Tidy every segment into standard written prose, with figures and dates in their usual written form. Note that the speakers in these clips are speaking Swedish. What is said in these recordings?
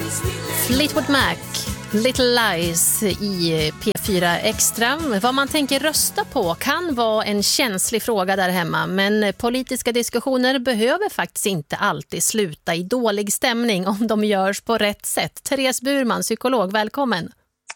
Fleetwood Mac, Little Lies i P4 Extra. Vad man tänker rösta på kan vara en känslig fråga där hemma, men politiska diskussioner behöver faktiskt inte alltid sluta i dålig stämning om de görs på rätt sätt. Therese Burman, psykolog, välkommen.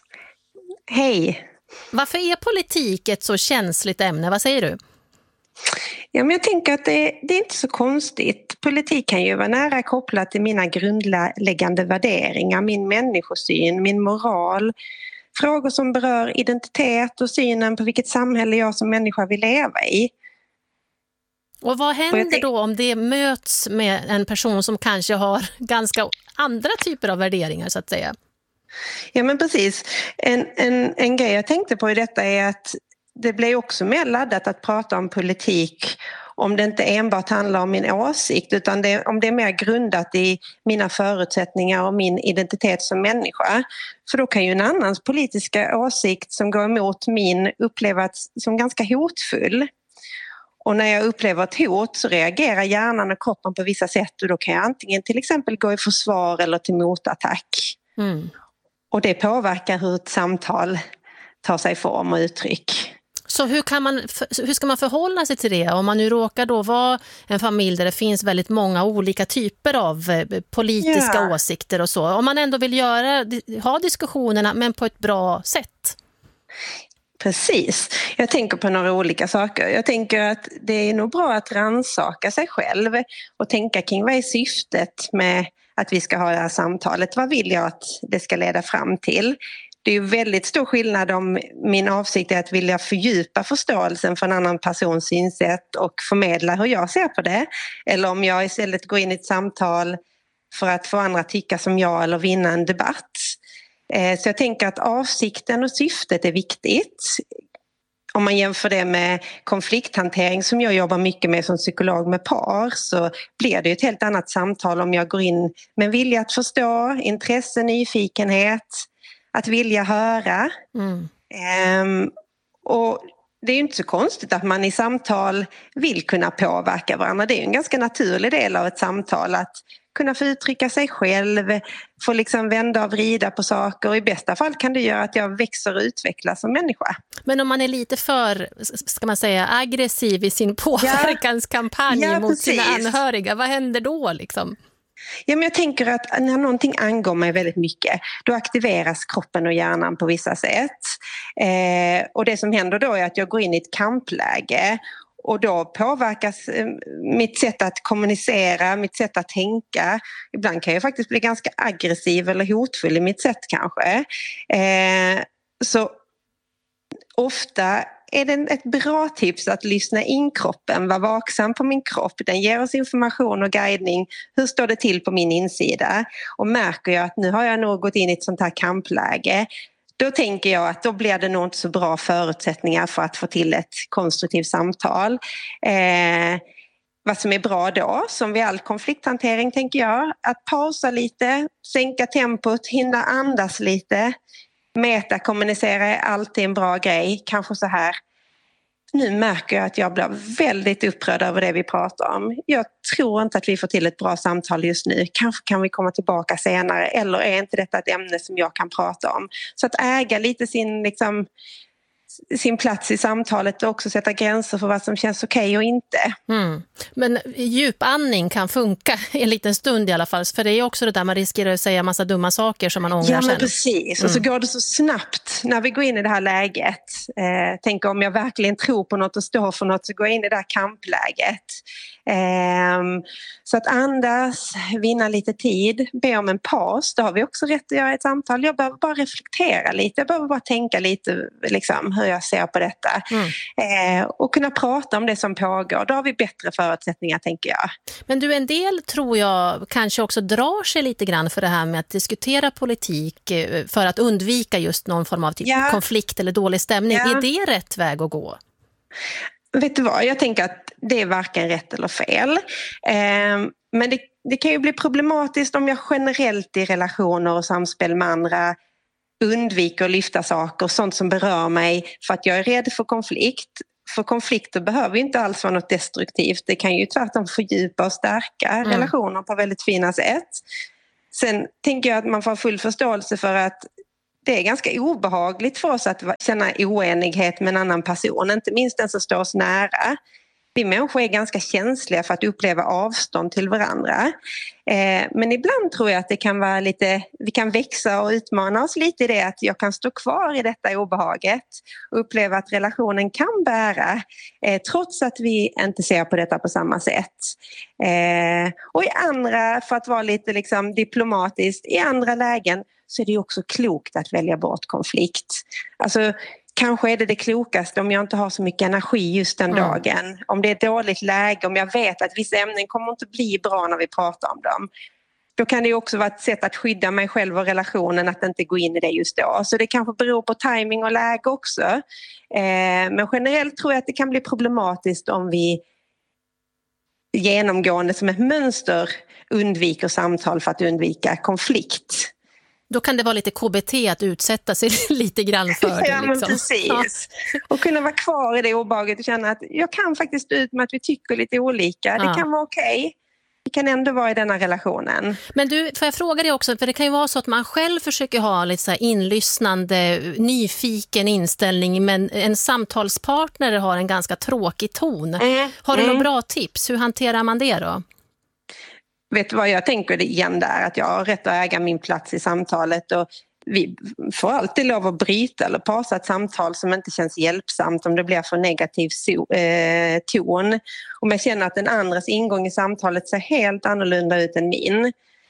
Hej. Varför är politik ett så känsligt ämne? Vad säger du? Ja, men jag tänker att det är inte så konstigt. Politik kan ju vara nära kopplat till mina grundläggande värderingar, min människosyn, min moral. Frågor som berör identitet och synen på vilket samhälle jag som människa vill leva i. Och vad händer då om det möts med en person som kanske har ganska andra typer av värderingar så att säga? Ja, men precis. En grej jag tänkte på i detta är att det blir också mer laddat att prata om politik om det inte enbart handlar om min åsikt, utan om det är mer grundat i mina förutsättningar och min identitet som människa. För då kan ju en annans politiska åsikt som går emot min upplevas som ganska hotfull. Och när jag upplever ett hot så reagerar hjärnan och kroppen på vissa sätt, och då kan jag antingen till exempel gå i försvar eller till motattack. Mm. Och det påverkar hur ett samtal tar sig form och uttryck. Så hur ska man förhålla sig till det om man nu råkar då vara en familj där det finns väldigt många olika typer av politiska åsikter och så. Om man ändå vill ha diskussionerna men på ett bra sätt. Precis. Jag tänker på några olika saker. Jag tänker att det är nog bra att rannsaka sig själv och tänka kring vad är syftet med att vi ska ha det här samtalet. Vad vill jag att det ska leda fram till? Det är ju väldigt stor skillnad om min avsikt är att vilja fördjupa förståelsen för en annan persons synsätt och förmedla hur jag ser på det. Eller om jag istället går in i ett samtal för att få andra tycka som jag eller vinna en debatt. Så jag tänker att avsikten och syftet är viktigt. Om man jämför det med konflikthantering som jag jobbar mycket med som psykolog med par, så blir det ett helt annat samtal om jag går in med vilja att förstå, intresse, nyfikenhet, att vilja höra. Och det är ju inte så konstigt att man i samtal vill kunna påverka varandra. Det är ju en ganska naturlig del av ett samtal att kunna få uttrycka sig själv, få liksom vända och vrida på saker, och i bästa fall kan det göra att jag växer och utvecklas som människa. Men om man är lite för, ska man säga, aggressiv i sin påverkanskampanj mot sina anhöriga, vad händer då liksom? Ja, men jag tänker att när någonting angår mig väldigt mycket, då aktiveras kroppen och hjärnan på vissa sätt. Och det som händer då är att jag går in i ett kampläge, och då påverkas mitt sätt att kommunicera, mitt sätt att tänka. Ibland kan jag faktiskt bli ganska aggressiv eller hotfull i mitt sätt kanske. Så ofta är det ett bra tips att lyssna in kroppen, vara vaksam på min kropp. Den ger oss information och guidning. Hur står det till på min insida? Och märker jag att nu har jag nog gått in i ett sånt här kampläge, då tänker jag att då blir det nog inte så bra förutsättningar för att få till ett konstruktivt samtal. Vad som är bra då, som vid all konflikthantering tänker jag, att pausa lite, sänka tempot, hinna andas lite. Metakommunicera är alltid en bra grej, kanske så här. Nu märker jag att jag blir väldigt upprörd över det vi pratar om. Jag tror inte att vi får till ett bra samtal just nu. Kanske kan vi komma tillbaka senare, eller är inte detta ett ämne som jag kan prata om? Så att äga lite sin plats i samtalet och också sätta gränser för vad som känns okej och inte. Men djupandning kan funka en liten stund i alla fall, för det är också det där man riskerar att säga massa dumma saker som man ångrar sen. Ja, men precis. Och så går det så snabbt när vi går in i det här läget. Tänk om jag verkligen tror på något och står för något, så går jag in i det här kampläget. Så att andas, vinna lite tid, be om en paus, då har vi också rätt att göra ett samtal. Jag behöver bara reflektera lite, jag behöver bara tänka lite liksom, hur jag ser på detta. Och kunna prata om det som pågår, då har vi bättre förutsättningar tänker jag. Men du, en del tror jag kanske också drar sig lite grann för det här med att diskutera politik för att undvika just någon form av konflikt eller dålig stämning. Är det rätt väg att gå? Vet du vad, jag tänker att det är varken rätt eller fel. Men det kan ju bli problematiskt om jag generellt i relationer och samspel med andra undviker att lyfta saker, sånt som berör mig, för att jag är rädd för konflikt. För konflikter behöver inte alls vara något destruktivt. Det kan ju tvärtom fördjupa och stärka relationer på väldigt fina sätt. Sen tänker jag att man får full förståelse för att det är ganska obehagligt för oss att känna oenighet med en annan person, inte minst den som står oss nära. Vi människor är ganska känsliga för att uppleva avstånd till varandra. Men ibland tror jag att det kan vara vi kan växa och utmana oss lite i det, att jag kan stå kvar i detta obehaget och uppleva att relationen kan bära trots att vi inte ser på detta på samma sätt. Och i andra, för att vara lite diplomatiskt, i andra lägen så är det också klokt att välja bort konflikt. Alltså, kanske är det klokaste om jag inte har så mycket energi just den dagen. Om det är ett dåligt läge, om jag vet att vissa ämnen kommer inte bli bra när vi pratar om dem. Då kan det ju också vara ett sätt att skydda mig själv och relationen, att inte gå in i det just då. Så det kanske beror på timing och läge också. Men generellt tror jag att det kan bli problematiskt om vi genomgående som ett mönster undviker samtal för att undvika konflikt. Då kan det vara lite KBT att utsätta sig lite grann för det. Ja, men precis. Ja. Och kunna vara kvar i det obehaget och känna att jag kan faktiskt ut med att vi tycker lite olika. Ja. Det kan vara okej. Vi kan ändå vara i denna relationen. Men du, får jag fråga dig också, för det kan ju vara så att man själv försöker ha lite så här inlyssnande, nyfiken inställning, men en samtalspartner har en ganska tråkig ton. Har du några bra tips? Hur hanterar man det då? Vet du vad jag tänker igen där? Att jag har rätt att äga min plats i samtalet, och vi får alltid lov att bryta eller pausa ett samtal som inte känns hjälpsamt om det blir för negativ ton. Om jag känner att den andres ingång i samtalet ser helt annorlunda ut än min,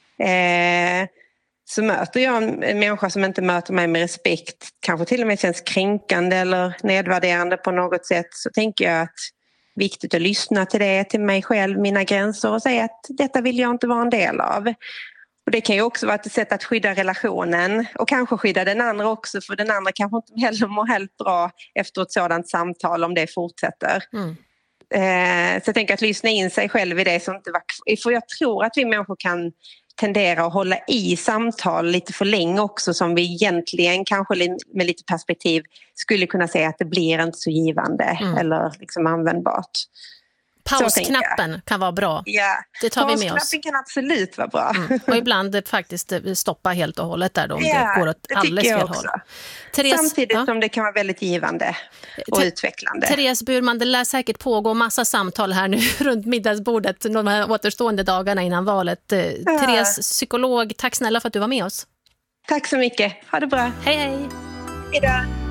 så möter jag en människa som inte möter mig med respekt, kanske till och med känns kränkande eller nedvärderande på något sätt, så tänker jag att viktigt att lyssna till det, till mig själv, mina gränser, och säga att detta vill jag inte vara en del av. Och det kan ju också vara ett sätt att skydda relationen och kanske skydda den andra också, för den andra kanske inte heller mår helt bra efter ett sådant samtal om det fortsätter. Så jag tänker att lyssna in sig själv i det som inte var, för jag tror att vi människor kan tendera att hålla i samtal lite för länge också, som vi egentligen kanske med lite perspektiv skulle kunna säga att det blir inte så givande eller användbart. Pausknappen kan vara bra. Ja, det tar vi med oss. Pausknappen kan absolut vara bra. Och ibland faktiskt stoppa helt och hållet där då, om det går åt alldeles fel håll. Samtidigt som det kan vara väldigt givande och utvecklande. Therese Burman, det lär säkert pågå massa samtal här nu runt middagsbordet de här återstående dagarna innan valet. Therese, psykolog, tack snälla för att du var med oss. Tack så mycket. Ha det bra. Hej hej. Hej då.